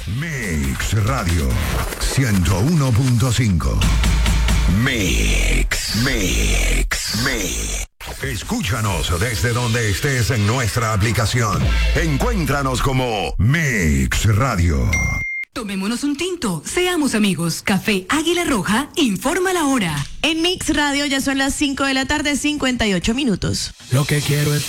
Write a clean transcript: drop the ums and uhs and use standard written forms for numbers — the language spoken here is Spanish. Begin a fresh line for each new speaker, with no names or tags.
Mix Radio 101.5. Mix. Escúchanos desde donde estés en nuestra aplicación. Encuéntranos como Mix Radio.
Tomémonos un tinto, seamos amigos. Café Águila Roja informa la hora.
En Mix Radio ya son las 5 de la tarde, 58 minutos.
Lo que quiero es